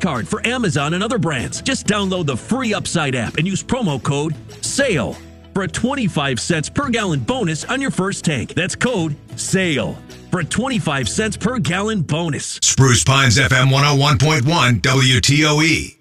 card for Amazon and other brands. Just download the free Upside app and use promo code SALE for a 25 cents per gallon bonus on your first tank. That's code SALE for a 25 cents per gallon bonus. Spruce Pines FM 101.1 WTOE.